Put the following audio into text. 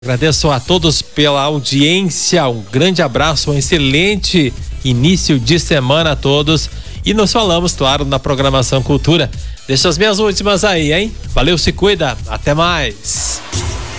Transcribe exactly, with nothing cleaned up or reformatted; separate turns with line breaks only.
Agradeço a todos pela audiência, um grande abraço, um excelente início de semana a todos e nos falamos, claro, na programação Cultura. Deixa as minhas últimas aí, hein? Valeu, se cuida, até mais.